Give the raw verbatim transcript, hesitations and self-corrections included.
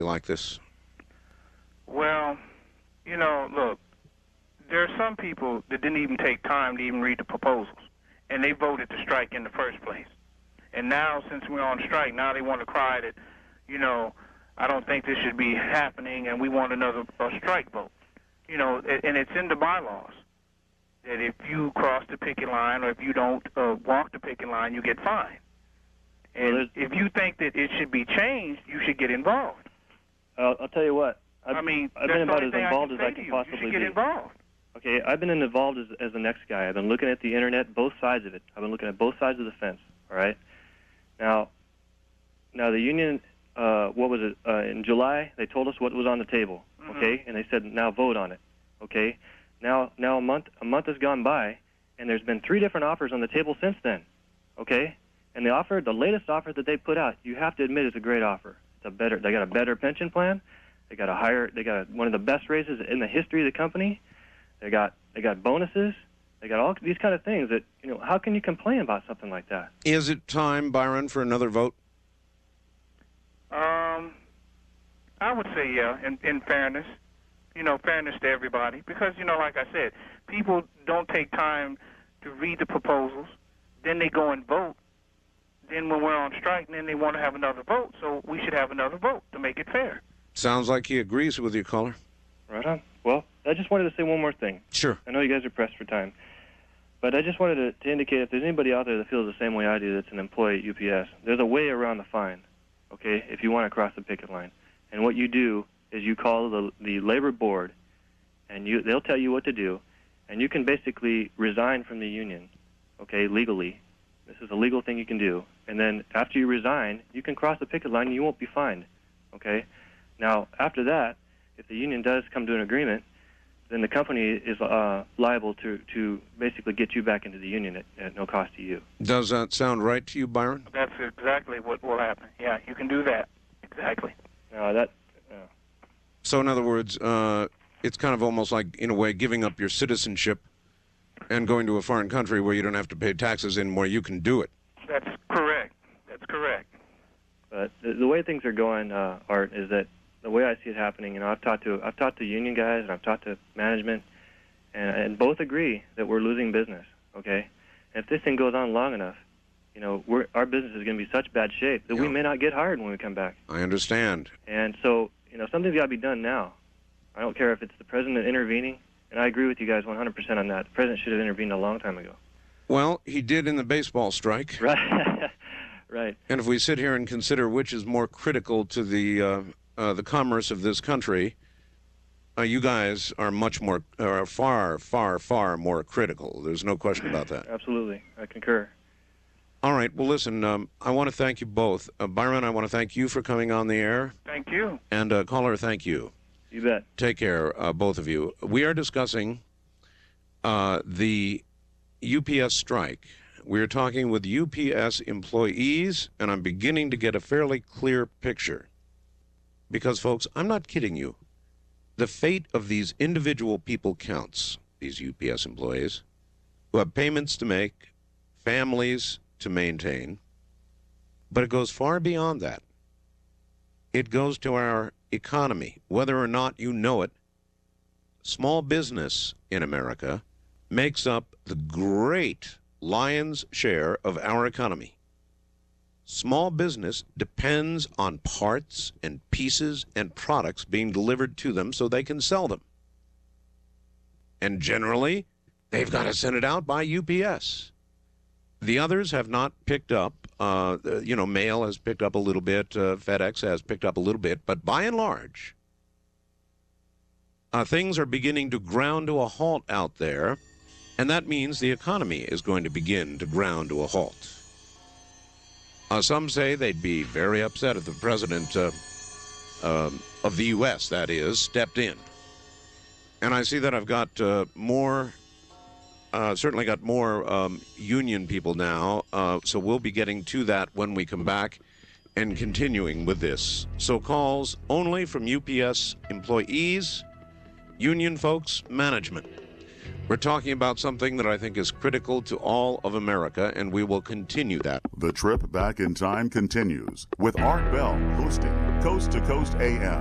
like this? Well, you know, look, there are some people that didn't even take time to even read the proposals, and they voted to strike in the first place. And now, since we're on strike, now they want to cry that, you know, I don't think this should be happening, and we want another a strike vote. You know, and it's in the bylaws that if you cross the picket line or if you don't uh, walk the picket line, you get fined. And well, if you think that it should be changed, you should get involved. Uh, I'll tell you what. I've, I mean, I've been about as involved I as I can you. possibly you should get be. Involved. Okay, I've been involved as, as the next guy. I've been looking at the internet, both sides of it. I've been looking at both sides of the fence. All right. Now, now the union. Uh, what was it? Uh, in July, they told us what was on the table. Mm-hmm. Okay, and they said now vote on it. Okay. Now, now a month a month has gone by, and there's been three different offers on the table since then. Okay, and the offer, the latest offer that they put out, you have to admit, is a great offer. It's a better. They got a better pension plan. They got a higher. They got a, one of the best raises in the history of the company. They got they got bonuses. They got all these kind of things that, you know, how can you complain about something like that? Is it time, Byron, for another vote? Um, I would say yeah. In, in fairness, you know, fairness to everybody, because, you know, like I said, people don't take time to read the proposals. Then they go and vote. Then when we're on strike, then they want to have another vote. So we should have another vote to make it fair. Sounds like he agrees with you, caller. Right on. Well, I just wanted to say one more thing. Sure. I know you guys are pressed for time, but I just wanted to, to indicate if there's anybody out there that feels the same way I do that's an employee at U P S, there's a way around the fine, okay, if you want to cross the picket line. And what you do is you call the, the labor board, and you they'll tell you what to do, and you can basically resign from the union, okay, legally. This is a legal thing you can do. And then after you resign, you can cross the picket line and you won't be fined, okay? Now, after that, if the union does come to an agreement, then the company is uh, liable to, to basically get you back into the union at, at no cost to you. Does that sound right to you, Byron? That's exactly what will happen. Yeah, you can do that. Exactly. No, that... Uh... So, in other words, uh, it's kind of almost like, in a way, giving up your citizenship and going to a foreign country where you don't have to pay taxes in, where you can do it. That's correct. That's correct. But the, the way things are going, uh, Art, is that the way I see it happening, you know, I've talked to I've talked to union guys and I've talked to management, and, and both agree that we're losing business. Okay, and if this thing goes on long enough, you know, we're, our business is going to be such bad shape that yeah. we may not get hired when we come back. I understand. And so, you know, something's got to be done now. I don't care if it's the president intervening, and I agree with you guys one hundred percent on that. The president should have intervened a long time ago. Well, he did in the baseball strike. Right. Right. And if we sit here and consider which is more critical to the uh, uh, the commerce of this country, uh, you guys are much more, are far, far, far more critical. There's no question about that. Absolutely. I concur. All right. Well, listen, um, I want to thank you both. Uh, Byron, I want to thank you for coming on the air. Thank you. And uh, caller, thank you. You bet. Take care, uh, both of you. We are discussing uh, the U P S strike. We're talking with U P S employees, and I'm beginning to get a fairly clear picture. Because, folks, I'm not kidding you. The fate of these individual people counts, these U P S employees, who have payments to make, families to maintain. But it goes far beyond that. It goes to our economy. Whether or not you know it, small business in America makes up the great lion's share of our economy. Small business depends on parts and pieces and products being delivered to them so they can sell them. And generally, they've got to send it out by U P S. The others have not picked up. Uh, you know, mail has picked up a little bit. Uh, FedEx has picked up a little bit. But by and large, uh, things are beginning to ground to a halt out there. And that means the economy is going to begin to ground to a halt. Uh, some say they'd be very upset if the president uh, uh, of the U S, that is, stepped in. And I see that I've got uh, more, uh, certainly got more um, union people now, uh, so we'll be getting to that when we come back and continuing with this. So calls only from U P S employees, union folks, management. We're talking about something that I think is critical to all of America, and we will continue that. The trip back in time continues with Art Bell hosting. Coast to Coast A M.